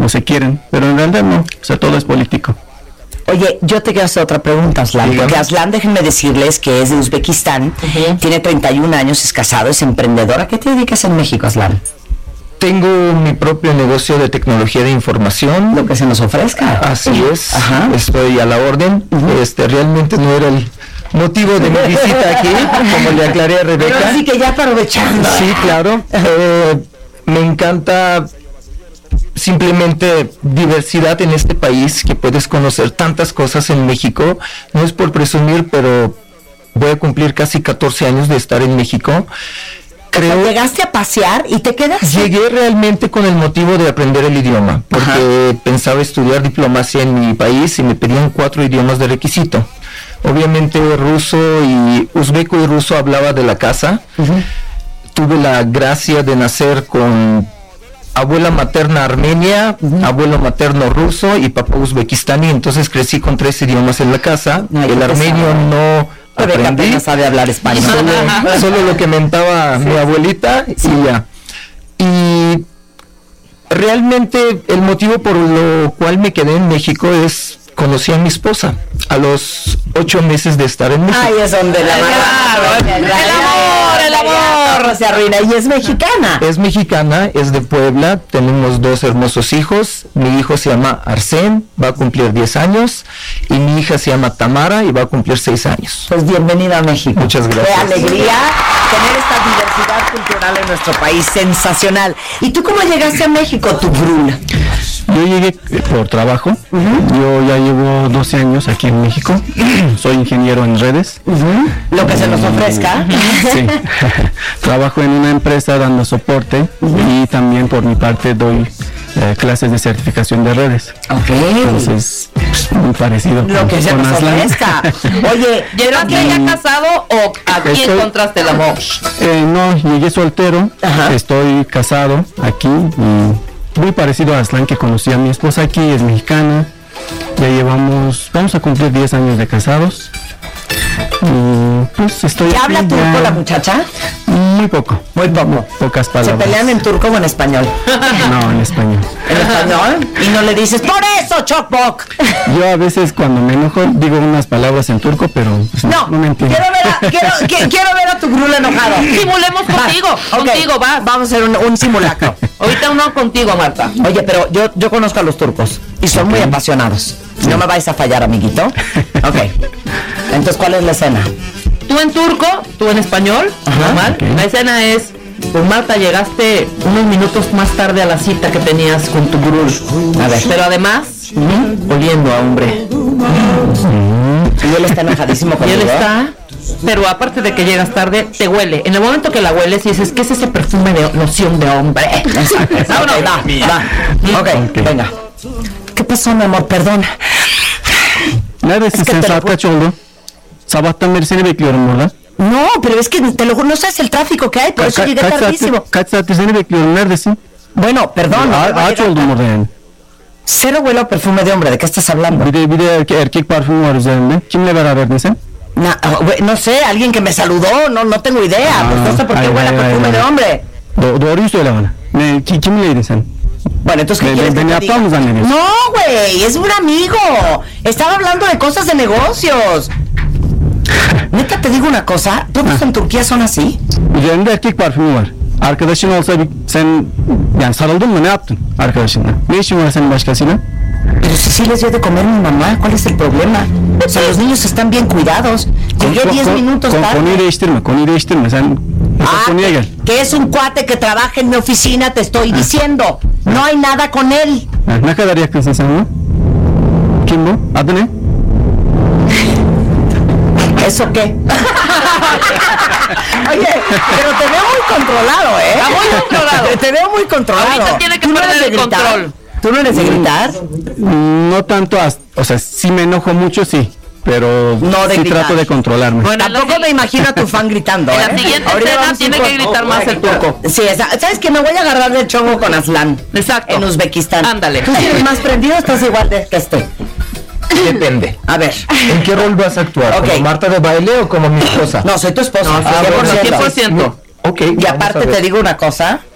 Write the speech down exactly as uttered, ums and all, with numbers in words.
no se quieren, pero en realidad no, o sea, todo es político. Oye, yo te quiero hacer otra pregunta, Aslan, porque Aslan, déjenme decirles que es de Uzbekistán, uh-huh. tiene treinta y un años, es casado, es emprendedor. ¿A qué te dedicas en México, Aslan? Tengo mi propio negocio de tecnología de información. Lo que se nos ofrezca. Así es, Ajá. estoy a la orden. Uh-huh. Este, realmente no era el motivo de mi visita aquí, como le aclaré a Rebeca. Pero así que ya aprovechando. Sí, claro. Eh, me encanta simplemente diversidad en este país, que puedes conocer tantas cosas en México. No es por presumir, pero voy a cumplir casi catorce años de estar en México. Creo, o sea, llegaste a pasear y te quedaste. Llegué realmente con el motivo de aprender el idioma, porque Ajá. pensaba estudiar diplomacia en mi país y me pedían cuatro idiomas de requisito. Obviamente ruso y uzbeco y ruso hablaba de la casa. Uh-huh. Tuve la gracia de nacer con abuela materna armenia, uh-huh. abuelo materno ruso y papá uzbekistaní, entonces crecí con tres idiomas en la casa. Ay, el armenio sabe. no aprendí, no sabe hablar español. Solo, solo lo que mentaba sí, mi abuelita sí. y ya. Y realmente el motivo por lo cual me quedé en México es conocí a mi esposa a los ocho meses de estar en México. Ay, es donde la claro, el, el amor, el amor se arruina. Y es mexicana. Es mexicana, es de Puebla. Tenemos dos hermosos hijos. Mi hijo se llama Arsén, va a cumplir diez años. Y mi hija se llama Tamara y va a cumplir seis años. Pues bienvenida a México. Muchas gracias. Qué alegría tener esta diversidad cultural en nuestro país. Sensacional. ¿Y tú cómo llegaste a México, tu grul? Yo llegué por trabajo. Uh-huh. Yo ya llevo doce años aquí en México. Soy ingeniero en redes. Uh-huh. Lo que se nos ofrezca. Sí. Trabajo en una empresa dando soporte uh-huh. y también por mi parte doy eh, clases de certificación de redes. Ok. Entonces, pues, muy parecido. Lo con, que se con nos Aslan. ofrezca. Oye, ¿llegaste y... ya casado o aquí estoy... encontraste el amor? Eh, no, llegué soltero. Ajá. Estoy casado aquí y... muy parecido a Aslan, que conocí a mi esposa aquí, es mexicana. Ya llevamos, vamos a cumplir diez años de casados. Y pues estoy. ¿Y habla turco ya... la muchacha? Muy poco. Muy poco. Pocas palabras. ¿Se pelean en turco o en español? No, en español. ¿En español? Y no le dices, por eso, Chokbok. Yo a veces cuando me enojo digo unas palabras en turco, pero pues, no, no me entiendo. Quiero ver a, quiero, que, quiero ver a tu grul enojado. Simulemos contigo, va, contigo, okay. va. Vamos a hacer un, un simulacro. Ahorita uno contigo, Marta. Oye, pero yo, yo conozco a los turcos y son okay. muy apasionados. Sí. No me vais a fallar, amiguito. Ok. Entonces, ¿cuál es la escena? Tú en turco, tú en español, Ajá, normal. Okay. La escena es, pues Marta, llegaste unos minutos más tarde a la cita que tenías con tu grul. A ver. Pero además, uh-huh. oliendo a hombre. Uh-huh. Y él está enojadísimo contigo. Y él está... Pero aparte de que llegas tarde, te huele. En el momento que la hueles y dices, ¿qué es ese perfume de loción de hombre? No, no, va, va. Ok, okay. Venga. ¿Qué pasó, mi amor? Perdón. Neredesin sen? Saat kaç oldu? Sabahtan beri seni bekliyorum burada. No, pero es que te lo juro, no sabes el tráfico que hay, por eso llegué tardísimo. Kaç saattir seni bekliyorum, neredesin? Bueno, perdón. Ağaç oldum burada yani. Cero huele a perfume de hombre, ¿de qué estás hablando? Bir de, bir de erkek, erkek parfümü var üzerinde. Kimle beraberdin sen? No, no sé, alguien que me saludó, no, no tengo idea. Ah, pues no sé por qué huele a perfume ay, de hombre. Do, doğruyu söyle bana. Ne, ki, kimleydin sen? Bueno, entonces, ¿qué quieres que te diga? No, güey, es un amigo. Estaba hablando de cosas de negocios. Neta, te digo una cosa, ¿todos en Turquía son así? Üzerinde erkek parfümü var. Arkadaşın olsa sen yani sarıldın mı, ne yaptın arkadaşınla? Ne işin var senin başkasıyla? Pero si sí les dio de comer mi mamá, ¿cuál es el problema? O sea, los niños están bien cuidados. Llegué diez minutos con, tarde. Konuyu değiştirme, konuyu değiştirme. Sen ah, konuya gel. Que es un cuate que trabaja en mi oficina, te estoy diciendo. No hay nada con él. Ne kadar yakınsın sen ona? Kim bu? Adı ne? ¿Eso qué? Oye, pero te veo muy controlado, ¿eh? Está muy controlado. Te veo muy controlado. Ahorita tiene que perder el control. ¿Tú no eres de gritar? No tanto, o sea, sí me enojo mucho, sí, pero no de sí gritar. Trato de controlarme. Bueno, tampoco si... me imagino a tu fan gritando. En ¿eh? la siguiente escena tiene que gritar más el turco. Sí, ¿sabes qué? Me voy a agarrar del chongo con Aslan. Exacto. En Uzbekistán. Ándale. ¿Tú tienes más prendido o estás igual de que este? Depende. A ver. ¿En qué rol vas a actuar? Okay. ¿Como Marta de baile o como mi esposa? No, soy tu esposa. No, cien por ciento. Ok. Y aparte te digo una cosa.